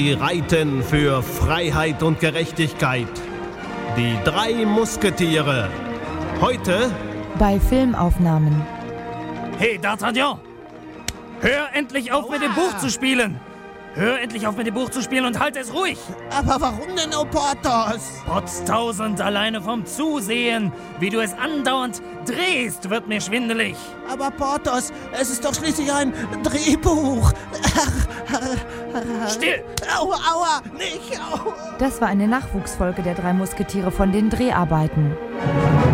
Sie reiten für Freiheit und Gerechtigkeit. Die 3 Musketiere. Heute bei Filmaufnahmen. Hey, D'Artagnan! Hör endlich auf, mit dem Buch zu spielen! Hör endlich auf, mit dem Buch zu spielen und halt es ruhig! Aber warum denn, oh Porthos? Potztausend, alleine vom Zusehen, wie du es andauernd drehst, wird mir schwindelig. Aber Porthos, es ist doch schließlich ein Drehbuch. Still! Aua, nicht! Au. Das war eine Nachwuchsfolge der 3 Musketiere von den Dreharbeiten.